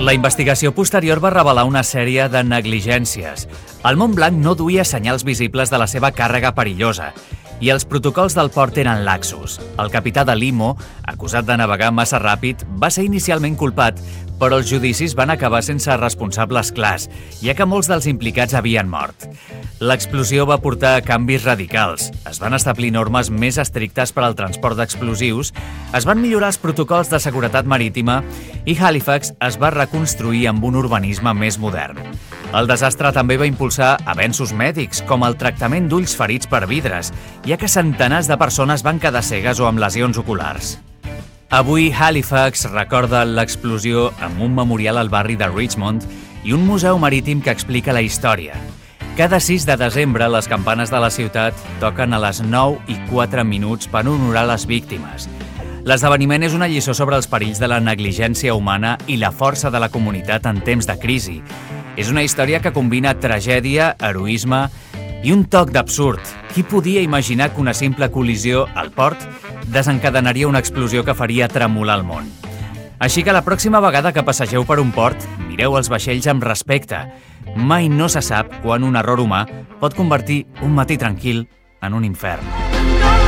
La investigació posterior va revelar una sèrie de negligències. El Montblanc no duia senyals visibles de la seva càrrega perillosa i els protocols del port eren laxos. El capità de Limo, acusat de navegar massa ràpid, va ser inicialment culpat, però els judicis van acabar sense responsables clars, ja que molts dels implicats havien mort. L'explosió va portar a canvis radicals. Es van establir normes més estrictes per al transport d'explosius, es van millorar els protocols de seguretat marítima i Halifax es va reconstruir amb un urbanisme més modern. El desastre també va impulsar avenços mèdics, com el tractament d'ulls ferits per vidres, ja que centenars de persones van quedar cegues o amb lesions oculars. Avui Halifax recorda l'explosió amb un memorial al barri de Richmond i un museu marítim que explica la història. Cada 6 de desembre, les campanes de la ciutat toquen a les 9:04 per honorar les víctimes. L'esdeveniment és una lliçó sobre els perills de la negligència humana i la força de la comunitat en temps de crisi. És una història que combina tragèdia, heroisme i un toc d'absurd. Qui podia imaginar que una simple col·lisió al port desencadenaria una explosió que faria tremolar el món? Així que la pròxima vegada que passegeu per un port, mireu els vaixells amb respecte. Mai no se sap quan un error humà pot convertir un matí tranquil en un infern.